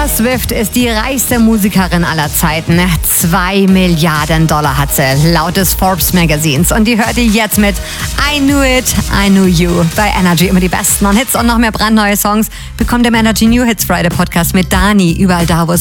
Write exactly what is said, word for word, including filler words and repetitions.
Taylor Swift ist die reichste Musikerin aller Zeiten. Zwei Milliarden Dollar hat sie, laut des Forbes Magazins. Und die hört ihr jetzt mit I Knew It, I Knew You bei Energy. Immer die besten Non-Hits und noch mehr brandneue Songs bekommt im Energy New Hits Friday Podcast mit Dani. Überall da, wo es